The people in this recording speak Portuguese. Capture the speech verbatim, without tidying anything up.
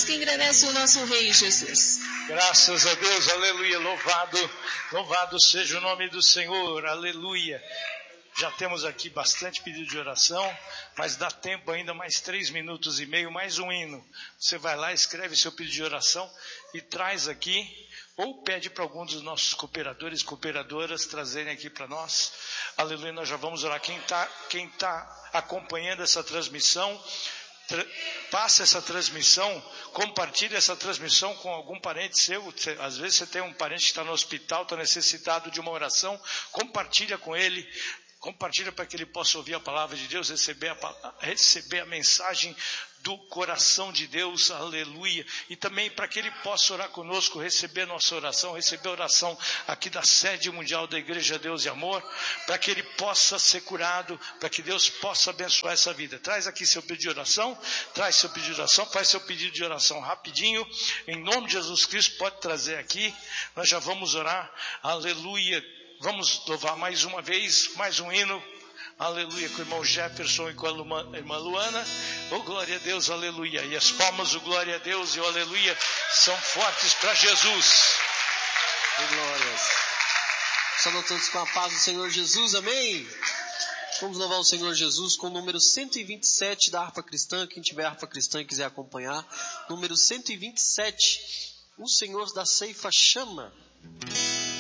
palmas que engrandecem o nosso Rei Jesus. Graças a Deus, aleluia, louvado, louvado seja o nome do Senhor, aleluia. Já temos aqui bastante pedido de oração, mas dá tempo ainda, mais três minutos e meio, mais um hino. Você vai lá, escreve seu pedido de oração e traz aqui, ou pede para algum dos nossos cooperadores, cooperadoras, trazerem aqui para nós. Aleluia, nós já vamos orar. Quem está quem tá acompanhando essa transmissão, tra- passa essa transmissão, compartilhe essa transmissão com algum parente seu. Às vezes você tem um parente que está no hospital, está necessitado de uma oração, compartilha com ele. Compartilha para que ele possa ouvir a palavra de Deus, receber a, receber a mensagem do coração de Deus, aleluia. E também para que ele possa orar conosco, receber nossa oração, receber a oração aqui da sede mundial da Igreja Deus e Amor, para que ele possa ser curado, para que Deus possa abençoar essa vida. Traz aqui seu pedido de oração, traz seu pedido de oração, faz seu pedido de oração rapidinho, em nome de Jesus Cristo, pode trazer aqui, nós já vamos orar, aleluia. Vamos louvar mais uma vez, mais um hino, aleluia, com o irmão Jefferson e com a irmã Luana. Oh, glória a Deus, aleluia. E as palmas, o glória a Deus e o aleluia são fortes para Jesus. Que glórias. Saúde a todos com a paz do Senhor Jesus, amém? Vamos louvar o Senhor Jesus com o número cento e vinte e sete da harpa cristã. Quem tiver harpa cristã e quiser acompanhar, número cento e vinte e sete, o Senhor da ceifa chama.